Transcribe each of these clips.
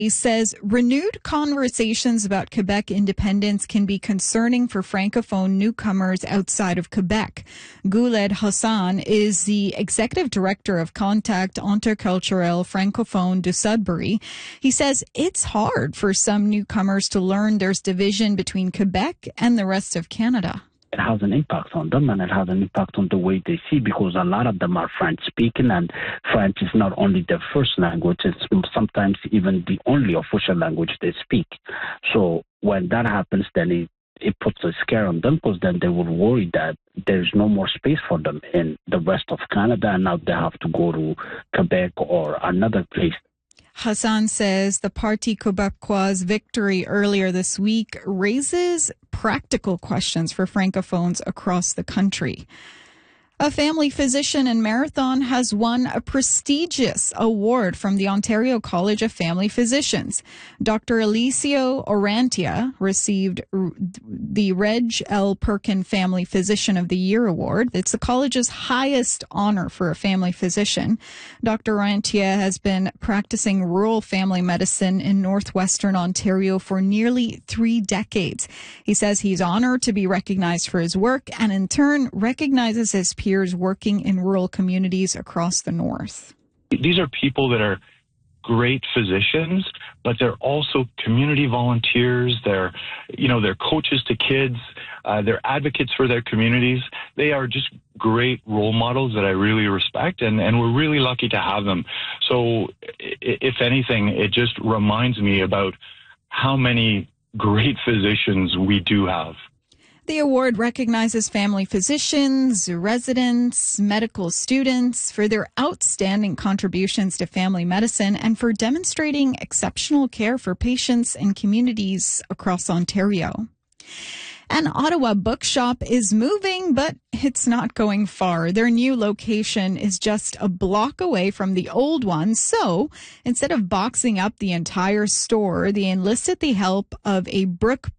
He says renewed conversations about Quebec independence can be concerning for Francophone newcomers outside of Quebec. Guled Hassan is the executive director of Contact Interculturel Francophone de Sudbury. He says it's hard for some newcomers to learn there's division between Quebec and the rest of Canada. It has an impact on them, and it has an impact on the way they see, because a lot of them are French speaking, and French is not only their first language, it's sometimes even the only official language they speak. So when that happens, then it puts a scare on them, because then they will worry that there's no more space for them in the rest of Canada, and now they have to go to Quebec or another place. Hassan says the Parti Québécois' victory earlier this week raises practical questions for Francophones across the country. A family physician in Marathon has won a prestigious award from the Ontario College of Family Physicians. Dr. Alicio Orantia received the Reg L. Perkin Family Physician of the Year Award. It's the college's highest honor for a family physician. Dr. Orantia has been practicing rural family medicine in northwestern Ontario for nearly 3 decades. He says he's honored to be recognized for his work and in turn recognizes his peers working in rural communities across the north. These are people that are great physicians, but they're also community volunteers. They're coaches to kids. They're advocates for their communities. They are just great role models that I really respect, and we're really lucky to have them. So if anything, it just reminds me about how many great physicians we do have. The award recognizes family physicians, residents, medical students for their outstanding contributions to family medicine and for demonstrating exceptional care for patients and communities across Ontario. An Ottawa bookshop is moving, but it's not going far. Their new location is just a block away from the old one. So instead of boxing up the entire store, they enlisted the help of a book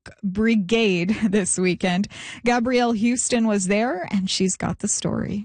brigade this weekend. Gabrielle Houston was there, and she's got the story.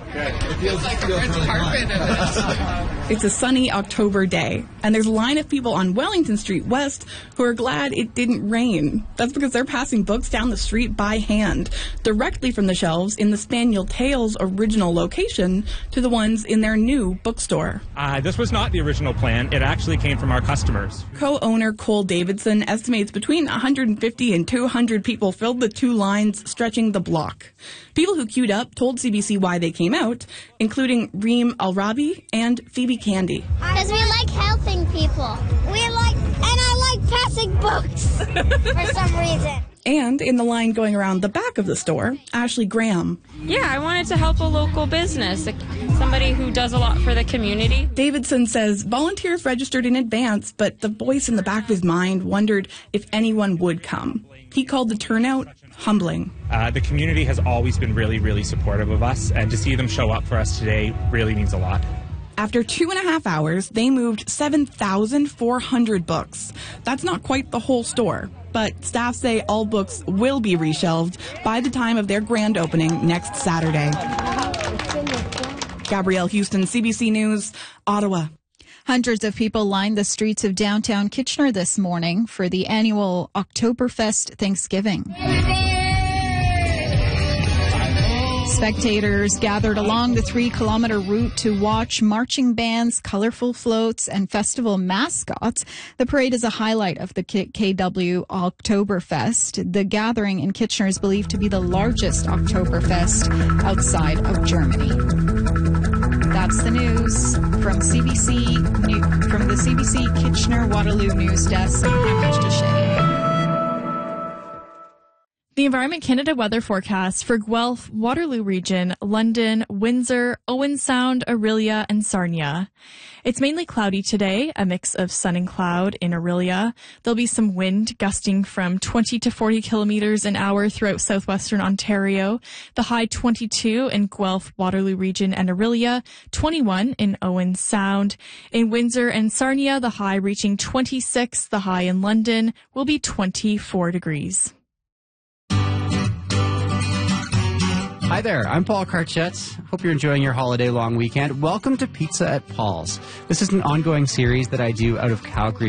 It's a sunny October day, and there's a line of people on Wellington Street West who are glad it didn't rain. That's because they're passing books down the street by hand, directly from the shelves in the Spaniel Tales original location to the ones in their new bookstore. This was not the original plan. It actually came from our customers. Co-owner Cole Davidson estimates between 150 and 200 people filled the 2 lines stretching the block. People who queued up told CBC why they came out, including Reem Al-Rabi and Phoebe Candy. Because we like helping people. And I like passing books for some reason. And in the line going around the back of the store, Ashley Graham. Yeah, I wanted to help a local business, somebody who does a lot for the community. Davidson says volunteers registered in advance, but the voice in the back of his mind wondered if anyone would come. He called the turnout humbling. The community has always been really, really supportive of us, and to see them show up for us today really means a lot. After 2.5 hours, they moved 7,400 books. That's not quite the whole store, but staff say all books will be reshelved by the time of their grand opening next Saturday. Gabrielle Houston, CBC News, Ottawa. Hundreds of people lined the streets of downtown Kitchener this morning for the annual Oktoberfest Thanksgiving. Spectators gathered along the 3-kilometer route to watch marching bands, colorful floats, and festival mascots. The parade is a highlight of the KW Oktoberfest. The gathering in Kitchener is believed to be the largest Oktoberfest outside of Germany. That's the news from the CBC Kitchener Waterloo News Desk. I'm Krista Shea. The Environment Canada weather forecast for Guelph, Waterloo Region, London, Windsor, Owen Sound, Orillia, and Sarnia. It's mainly cloudy today, a mix of sun and cloud in Orillia. There'll be some wind gusting from 20 to 40 kilometers an hour throughout southwestern Ontario. The high 22 in Guelph, Waterloo Region, and Orillia, 21 in Owen Sound. In Windsor and Sarnia, the high reaching 26. The high in London will be 24 degrees. Hi there, I'm Paul Karchetz. Hope you're enjoying your holiday long weekend. Welcome to Pizza at Paul's. This is an ongoing series that I do out of Calgary,